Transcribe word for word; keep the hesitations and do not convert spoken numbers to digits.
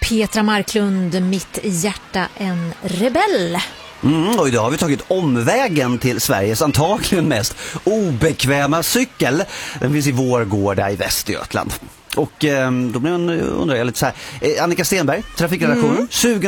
Petra Marklund, mitt i hjärta en rebell. Mm, och idag har vi tagit omvägen till Sveriges antagligen mest obekväma cykel. Den finns i Vårgårda i Västergötland. Och eh, då blir man, undrar jag lite så här. Eh, Annika Stenberg, trafikredaktion, mm. sugen